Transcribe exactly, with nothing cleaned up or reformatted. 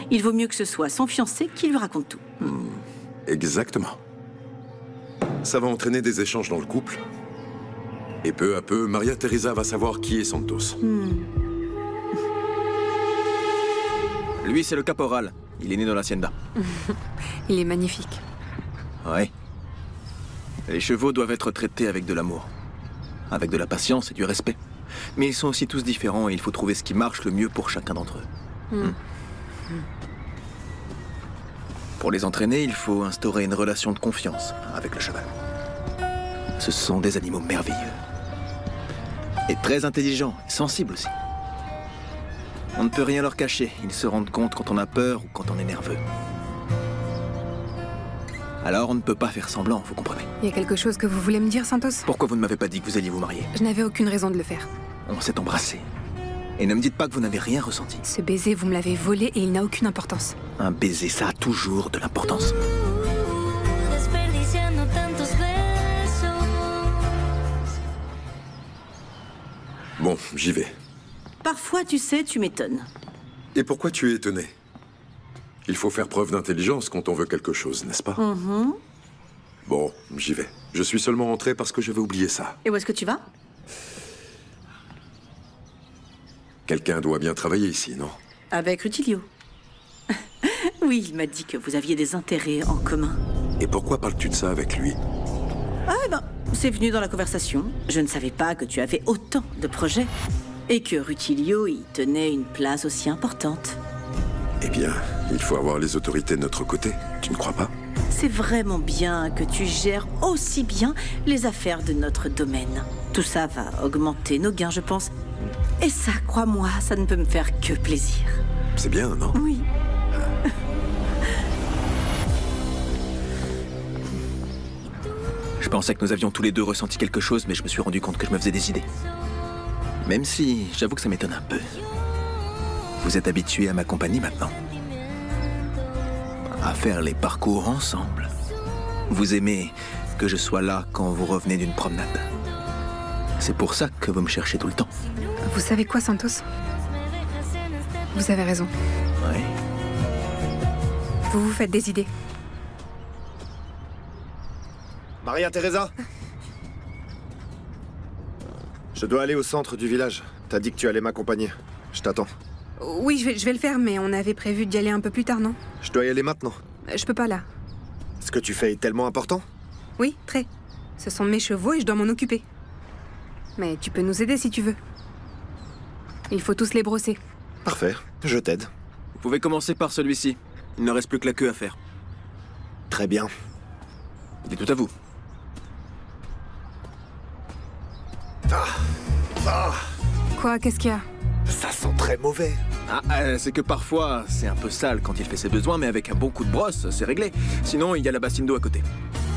Il vaut mieux que ce soit son fiancé qui lui raconte tout. Mmh, exactement. Ça va entraîner des échanges dans le couple. Et peu à peu, Maria Teresa va savoir qui est Santos. Mmh. Lui, c'est le caporal. Il est né dans l'hacienda. Il est magnifique. Ouais. Les chevaux doivent être traités avec de l'amour. Avec de la patience et du respect. Mais ils sont aussi tous différents et il faut trouver ce qui marche le mieux pour chacun d'entre eux. Mmh. Mmh. Pour les entraîner, il faut instaurer une relation de confiance avec le cheval. Ce sont des animaux merveilleux. Et très intelligents, et sensibles aussi. On ne peut rien leur cacher. Ils se rendent compte quand on a peur ou quand on est nerveux. Alors on ne peut pas faire semblant, vous comprenez. Il y a quelque chose que vous voulez me dire, Santos? Pourquoi vous ne m'avez pas dit que vous alliez vous marier? Je n'avais aucune raison de le faire. On s'est embrassés. Et ne me dites pas que vous n'avez rien ressenti. Ce baiser, vous me l'avez volé et il n'a aucune importance. Un baiser, ça a toujours de l'importance. Bon, j'y vais. Parfois, tu sais, tu m'étonnes. Et pourquoi tu es étonné? Il faut faire preuve d'intelligence quand on veut quelque chose, n'est-ce pas? Mm-hmm. Bon, j'y vais. Je suis seulement rentré parce que je vais oublier ça. Et où est-ce que tu vas? Quelqu'un doit bien travailler ici, non? Avec Rutilio. Oui, il m'a dit que vous aviez des intérêts en commun. Et pourquoi parles-tu de ça avec lui? Ah, eh ben, c'est venu dans la conversation. Je ne savais pas que tu avais autant de projets. Et que Rutilio y tenait une place aussi importante. Eh bien, il faut avoir les autorités de notre côté, tu ne crois pas? C'est vraiment bien que tu gères aussi bien les affaires de notre domaine. Tout ça va augmenter nos gains, je pense. Et ça, crois-moi, ça ne peut me faire que plaisir. C'est bien, non? Oui. Je pensais que nous avions tous les deux ressenti quelque chose, mais je me suis rendu compte que je me faisais des idées. Même si, j'avoue que ça m'étonne un peu. Vous êtes habitué à ma compagnie maintenant. À faire les parcours ensemble. Vous aimez que je sois là quand vous revenez d'une promenade. C'est pour ça que vous me cherchez tout le temps. Vous savez quoi, Santos? Vous avez raison. Oui. Vous vous faites des idées. Maria Teresa? Je dois aller au centre du village. T'as dit que tu allais m'accompagner. Je t'attends. Oui, je vais, je vais le faire, mais on avait prévu d'y aller un peu plus tard, non? Je dois y aller maintenant. Je peux pas là. Ce que tu fais est tellement important? Oui, très. Ce sont mes chevaux et je dois m'en occuper. Mais tu peux nous aider si tu veux. Il faut tous les brosser. Parfait, je t'aide. Vous pouvez commencer par celui-ci. Il ne reste plus que la queue à faire. Très bien. Il est tout à vous. Ah. Ah. Quoi, qu'est-ce qu'il y a? Ça sent très mauvais. Ah, euh, c'est que parfois, c'est un peu sale quand il fait ses besoins, mais avec un bon coup de brosse, c'est réglé. Sinon, il y a la bassine d'eau à côté.